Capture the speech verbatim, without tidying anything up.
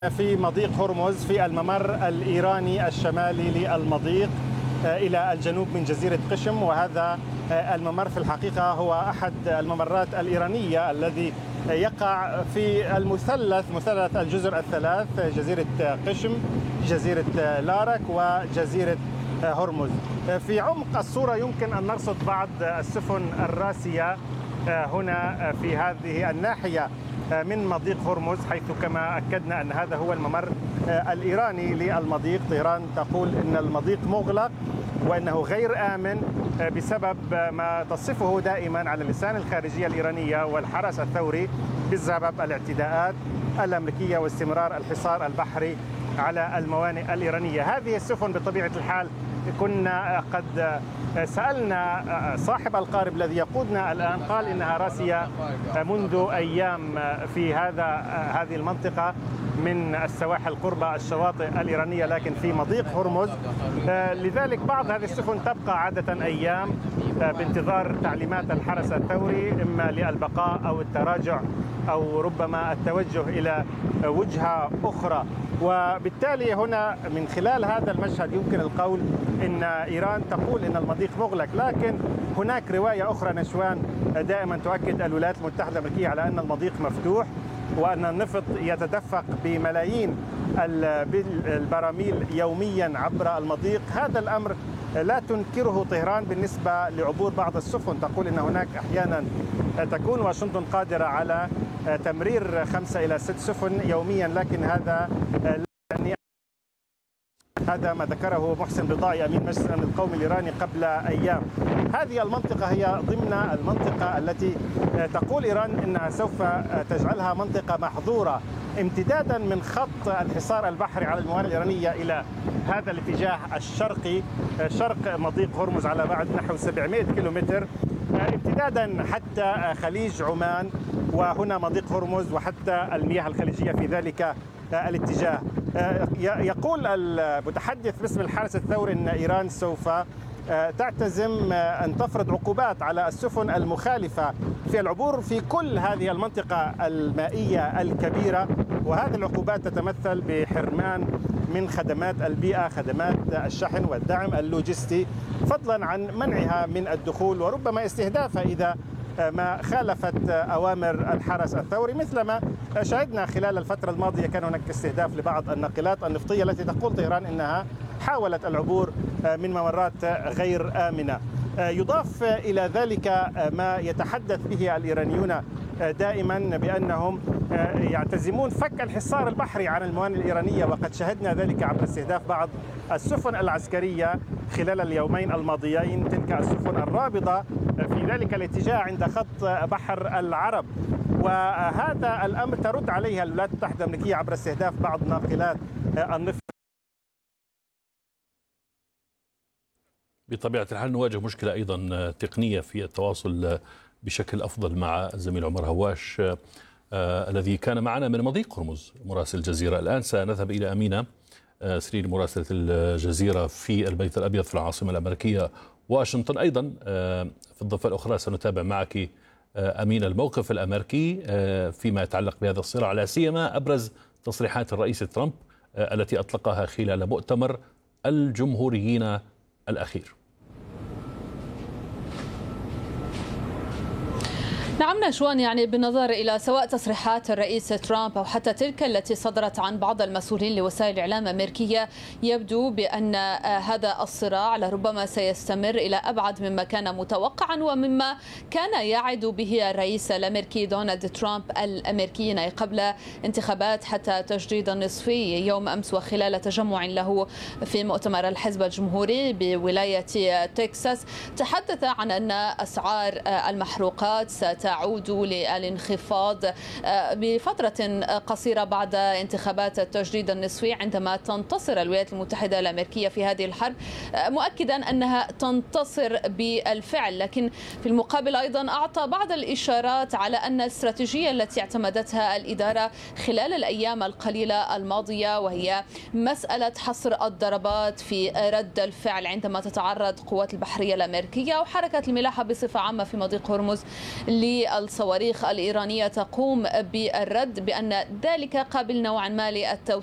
في مضيق هرمز في الممر الإيراني الشمالي للمضيق إلى الجنوب من جزيرة قشم، وهذا الممر في الحقيقة هو أحد الممرات الإيرانية الذي يقع في المثلث مثلث الجزر الثلاث: جزيرة قشم، جزيرة لارك، وجزيرة هرمز. في عمق الصورة يمكن أن نرصد بعض السفن الراسية هنا في هذه الناحية من مضيق هرمز، حيث كما أكدنا أن هذا هو الممر الإيراني للمضيق. طهران تقول أن المضيق مغلق وأنه غير آمن بسبب ما تصفه دائما على لسان الخارجية الإيرانية والحرس الثوري بسبب الاعتداءات الأمريكية واستمرار الحصار البحري على الموانئ الإيرانية. هذه السفن بطبيعة الحال كنا قد سألنا صاحب القارب الذي يقودنا الآن، قال إنها راسية منذ أيام في هذا هذه المنطقة من السواحل قرب الشواطئ الإيرانية، لكن في مضيق هرمز. لذلك بعض هذه السفن تبقى عادة أيام بانتظار تعليمات الحرس الثوري، إما للبقاء أو التراجع أو ربما التوجه إلى وجهة أخرى. وبالتالي هنا من خلال هذا المشهد يمكن القول إن إيران تقول إن المضيق مغلق، لكن هناك رواية أخرى نشوان دائما تؤكد الولايات المتحدة الأمريكية على أن المضيق مفتوح وأن النفط يتدفق بملايين البراميل يوميا عبر المضيق. هذا الأمر لا تنكره طهران بالنسبة لعبور بعض السفن، تقول إن هناك أحيانا تكون واشنطن قادرة على تمرير خمسة إلى ست سفن يوميا، لكن هذا يعني هذا ما ذكره محسن بضاعي أمين مجلس الأمن القومي الإيراني قبل أيام. هذه المنطقة هي ضمن المنطقة التي تقول إيران أنها سوف تجعلها منطقة محظورة امتدادا من خط الحصار البحري على الموانئ الإيرانية إلى هذا الاتجاه الشرقي شرق مضيق هرمز على بعد نحو سبعمائة كيلومتر، امتدادا حتى خليج عمان، وهنا مضيق هرمز وحتى المياه الخليجية في ذلك الاتجاه. يقول المتحدث باسم الحرس الثوري أن إيران سوف تعتزم أن تفرض عقوبات على السفن المخالفة في العبور في كل هذه المنطقة المائية الكبيرة، وهذه العقوبات تتمثل بحرمان من خدمات البيئة، خدمات الشحن والدعم اللوجستي، فضلا عن منعها من الدخول وربما استهدافها إذا ما خالفت أوامر الحرس الثوري، مثلما شاهدنا خلال الفترة الماضية كان هناك استهداف لبعض الناقلات النفطية التي تقول طهران أنها حاولت العبور من ممرات غير آمنة. يضاف إلى ذلك ما يتحدث به الإيرانيون دائما بأنهم يعتزمون فك الحصار البحري عن الموانئ الإيرانية، وقد شهدنا ذلك عبر استهداف بعض السفن العسكرية خلال اليومين الماضيين، تلك السفن الرابضة في ذلك الاتجاه عند خط بحر العرب. وهذا الأمر ترد عليها الولايات المتحدة الأمريكية عبر استهداف بعض ناقلات النفط. بطبيعة الحال نواجه مشكلة أيضا تقنية في التواصل بشكل أفضل مع الزميل عمر هواش آه الذي كان معنا من مضيق هرمز مراسل الجزيرة. الآن سنذهب إلى أمينة آه سرير مراسلة الجزيرة في البيت الأبيض في العاصمة الأمريكية واشنطن. أيضا آه في الضفة الأخرى سنتابع معك آه أمين الموقف الأمريكي آه فيما يتعلق بهذا الصراع، لا سيما أبرز تصريحات الرئيس ترامب آه التي أطلقها خلال مؤتمر الجمهوريين الأخير. نعم نشوان، يعني بالنظر إلى سواء تصريحات الرئيس ترامب أو حتى تلك التي صدرت عن بعض المسؤولين لوسائل الإعلام الأمريكية، يبدو بأن هذا الصراع لربما سيستمر إلى أبعد مما كان متوقعا ومما كان يعد به الرئيس الأمريكي دونالد ترامب الأمريكيين قبل انتخابات حتى تجديد النصفي يوم أمس، وخلال تجمع له في مؤتمر الحزب الجمهوري بولاية تكساس تحدث عن أن أسعار المحروقات ستعود للانخفاض بفترة قصيرة بعد انتخابات التجديد النصفي عندما تنتصر الولايات المتحدة الأمريكية في هذه الحرب، مؤكدا أنها تنتصر بالفعل. لكن في المقابل أيضا أعطى بعض الإشارات على أن الاستراتيجية التي اعتمدتها الإدارة خلال الأيام القليلة الماضية، وهي مسألة حصر الضربات في رد الفعل عندما تتعرض قوات البحرية الأمريكية وحركة الملاحة بصفة عامة في مضيق هرمز للصواريخ الإيرانية تقوم بالرد بأن ذلك قابل نوعا ما للتوسع